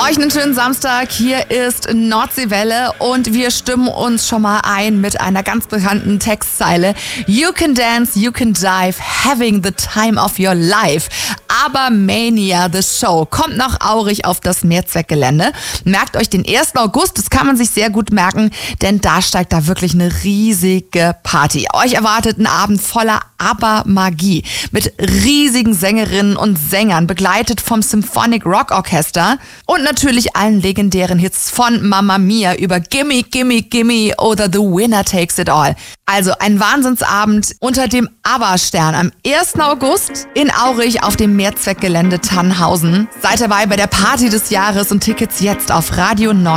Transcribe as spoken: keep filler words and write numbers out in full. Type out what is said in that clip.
euch einen schönen Samstag. Hier ist Nordseewelle und wir stimmen uns schon mal ein mit einer ganz bekannten Textzeile. You can dance, you can dive, having the time of your life. Aber Mania, the show, kommt nach Aurich auf das Mehrzweckgelände. Merkt euch den ersten August, das kann man sich sehr gut merken, denn da steigt da wirklich eine riesige Party. Euch erwartet ein Abend voller Aber-Magie mit riesigen Sängerinnen und Sängern, begleitet vom Symphonic Rock Orchester und natürlich allen legendären Hits von Mamma Mia über Gimme, Gimme, Gimme oder The Winner Takes It All. Also ein Wahnsinnsabend unter dem ABBA-Stern am ersten August in Aurich auf dem Mehrzweckgelände Tannhausen. Seid dabei bei der Party des Jahres und Tickets jetzt auf radio neun.